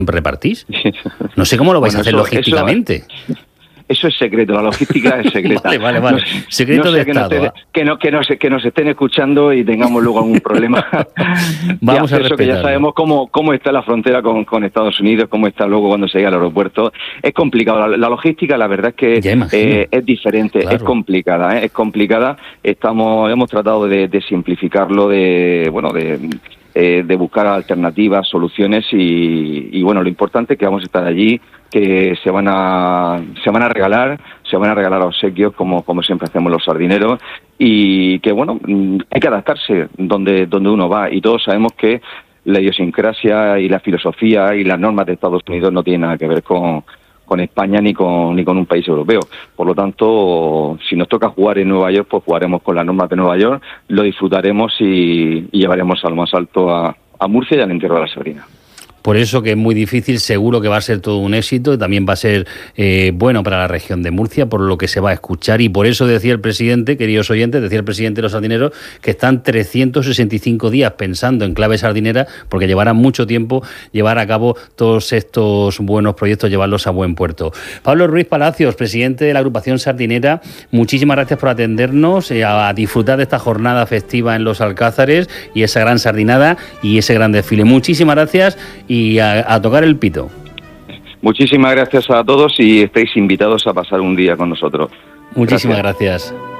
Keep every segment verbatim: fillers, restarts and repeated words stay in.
repartís? No sé cómo lo vais bueno, a hacer eso, logísticamente. Eso... Eso es secreto, la logística es secreta. Vale, vale, vale. No, secreto no de que Estado. Nos esté, que, no, que, nos, que nos estén escuchando y tengamos luego algún problema. Vamos a eso que ya sabemos cómo, cómo está la frontera con, con Estados Unidos, cómo está luego cuando se llega al aeropuerto. Es complicado. La, la logística, la verdad es que eh, es diferente, claro. es complicada, ¿eh? es complicada. Estamos, hemos tratado de, de simplificarlo, de, bueno, de... Eh, de buscar alternativas, soluciones y, y bueno, lo importante es que vamos a estar allí, que se van a se van a regalar, se van a regalar obsequios como, como siempre hacemos los sardineros y que bueno, hay que adaptarse donde, donde uno va y todos sabemos que la idiosincrasia y la filosofía y las normas de Estados Unidos no tienen nada que ver con con España ni con ni con un país europeo. Por lo tanto, si nos toca jugar en Nueva York, pues jugaremos con las normas de Nueva York, lo disfrutaremos y, y llevaremos al más alto a, a Murcia y al entierro de la sardina. Por eso que es muy difícil, seguro que va a ser todo un éxito, también va a ser eh, bueno para la región de Murcia, por lo que se va a escuchar, y por eso decía el presidente, queridos oyentes, decía el presidente de los sardineros, que están trescientos sesenta y cinco días pensando en clave sardinera, porque llevará mucho tiempo llevar a cabo todos estos buenos proyectos, llevarlos a buen puerto. Pablo Ruiz Palacios, presidente de la agrupación sardinera, muchísimas gracias por atendernos, eh, a disfrutar de esta jornada festiva en Los Alcázares y esa gran sardinada y ese gran desfile. Muchísimas gracias y a, a tocar el pito. Muchísimas gracias a todos y estáis invitados a pasar un día con nosotros. Muchísimas gracias. gracias.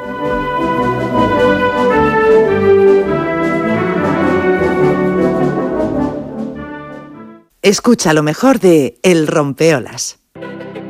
Escucha lo mejor de El Rompeolas.